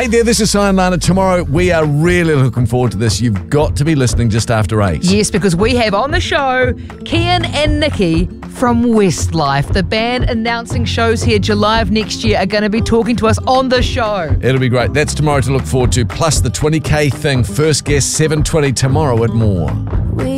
Hey there, this is Si and Lana. Tomorrow, we are really looking forward to this. You've got to be listening just after 8. Yes, because we have on the show Kian and Nikki from Westlife. The band announcing shows here July of next year are going to be talking to us on the show. It'll be great. That's tomorrow to look forward to. Plus the 20K thing. First guest 7:20 tomorrow at More.